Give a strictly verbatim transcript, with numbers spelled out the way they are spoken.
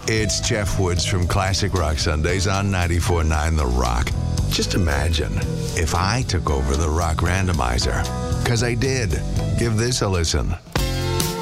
It's Jeff Woods from Classic Rock Sundays on ninety-four point nine The Rock. Just imagine if I took over the Rock Randomizer. Because I did. Give this a listen.